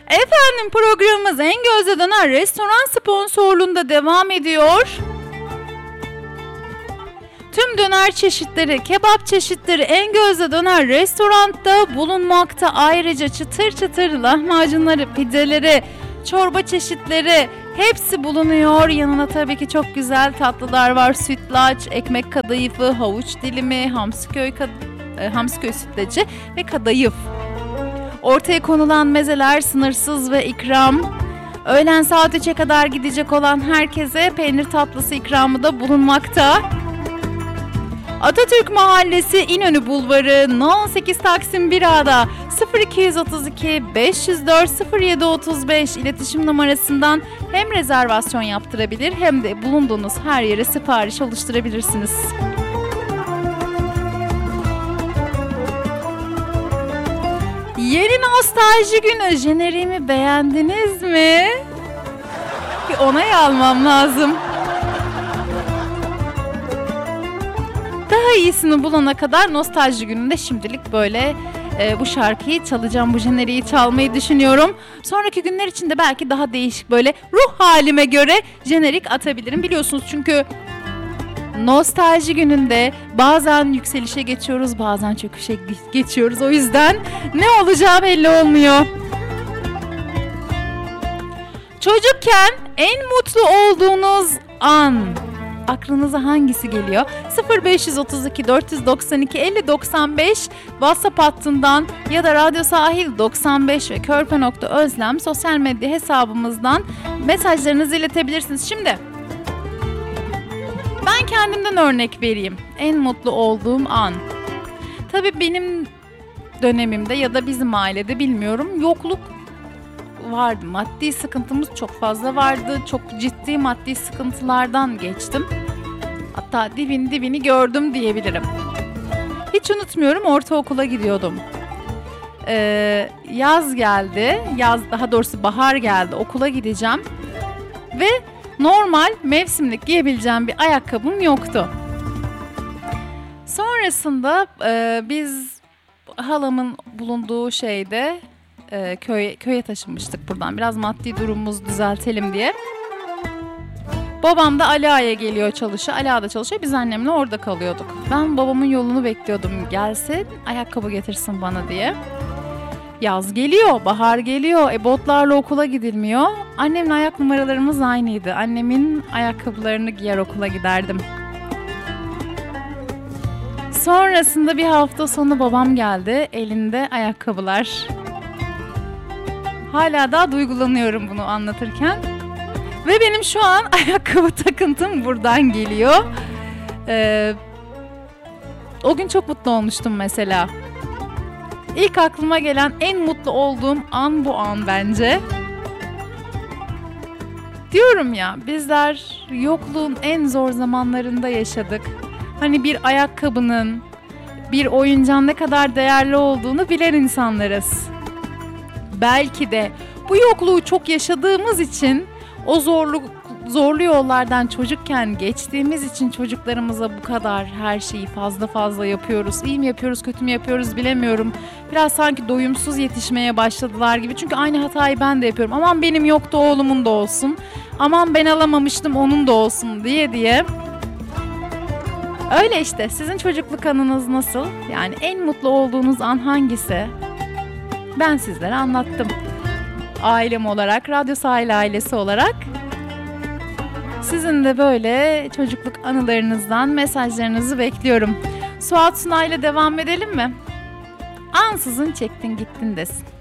Efendim programımız En Gözde Döner restoran sponsorluğunda devam ediyor. Tüm döner çeşitleri, kebap çeşitleri En Gözde Döner restoranda bulunmakta. Ayrıca çıtır çıtır lahmacunları, pideleri, çorba çeşitleri hepsi bulunuyor. Yanına tabii ki çok güzel tatlılar var. Sütlaç, ekmek kadayıfı, havuç dilimi, Hamsiköy sütlacı ve kadayıf. Ortaya konulan mezeler sınırsız ve ikram. Öğlen saat 3'e kadar gidecek olan herkese peynir tatlısı ikramı da bulunmakta. Atatürk Mahallesi İnönü Bulvarı No 18 Taksim 1A'da 0232 504 0735 iletişim numarasından hem rezervasyon yaptırabilir hem de bulunduğunuz her yere sipariş oluşturabilirsiniz. Yeni nostalji günü jeneriğimi beğendiniz mi? Bir onay almam lazım. Daha iyisini bulana kadar nostalji gününde şimdilik böyle bu şarkıyı çalacağım, bu jeneriği çalmayı düşünüyorum. Sonraki günler için de belki daha değişik böyle ruh halime göre jenerik atabilirim. Biliyorsunuz çünkü nostalji gününde bazen yükselişe geçiyoruz, bazen çöküşe geçiyoruz. O yüzden ne olacağı belli olmuyor. Çocukken en mutlu olduğunuz an aklınıza hangisi geliyor? 0532 492 50 95 WhatsApp hattından ya da Radyo Sahil 95 ve körpe.özlem sosyal medya hesabımızdan mesajlarınızı iletebilirsiniz. Şimdi ben kendimden örnek vereyim. En mutlu olduğum an. Tabii benim dönemimde ya da bizim ailede bilmiyorum yokluk vardı. Maddi sıkıntımız çok fazla vardı. Çok ciddi maddi sıkıntılardan geçtim. Hatta dibini gördüm diyebilirim. Hiç unutmuyorum, ortaokula gidiyordum. Yaz geldi. Daha doğrusu bahar geldi. Okula gideceğim. Ve normal mevsimlik giyebileceğim bir ayakkabım yoktu. Sonrasında biz halamın bulunduğu şeyde köye taşınmıştık buradan. Biraz maddi durumumuzu düzeltelim diye. Babam da Ali Ağa'ya geliyor çalışıyor. Ali Ağa'da çalışıyor. Biz annemle orada kalıyorduk. Ben babamın yolunu bekliyordum. Gelsin ayakkabı getirsin bana diye. Yaz geliyor, bahar geliyor. Botlarla okula gidilmiyor. Annemle ayak numaralarımız aynıydı. Annemin ayakkabılarını giyer okula giderdim. Sonrasında bir hafta sonu babam geldi. Elinde ayakkabılar. Hala daha duygulanıyorum bunu anlatırken. Ve benim şu an ayakkabı takıntım buradan geliyor. O gün çok mutlu olmuştum mesela. İlk aklıma gelen en mutlu olduğum an bu an bence. Diyorum ya, bizler yokluğun en zor zamanlarında yaşadık. Hani bir ayakkabının, bir oyuncağın ne kadar değerli olduğunu bilen insanlarız. Belki de bu yokluğu çok yaşadığımız için o zorlu yollardan çocukken geçtiğimiz için çocuklarımıza bu kadar her şeyi fazla yapıyoruz. İyi mi yapıyoruz, kötü mü yapıyoruz bilemiyorum. Biraz sanki doyumsuz yetişmeye başladılar gibi. Çünkü aynı hatayı ben de yapıyorum. Aman benim yoktu, oğlumun da olsun. Aman ben alamamıştım, onun da olsun diye. Öyle işte. Sizin çocukluk anınız nasıl? Yani en mutlu olduğunuz an hangisi? Ben sizlere anlattım. Ailem olarak, Radyo Sahil ailesi olarak. Sizin de böyle çocukluk anılarınızdan mesajlarınızı bekliyorum. Suat Sunay'la devam edelim mi? Ansızın çektin gittin desin.